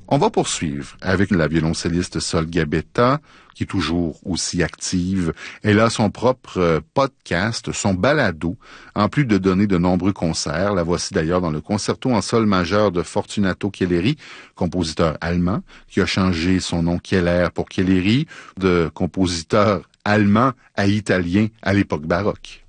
On va poursuivre avec la violoncelliste Sol Gabetta, qui est toujours aussi active. Elle a son propre podcast, son balado, en plus de donner de nombreux concerts. La voici d'ailleurs dans le concerto en sol majeur de Fortunato Chielleri, compositeur allemand, qui a changé son nom Keller pour Chielleri, de compositeur allemand à italien à l'époque baroque.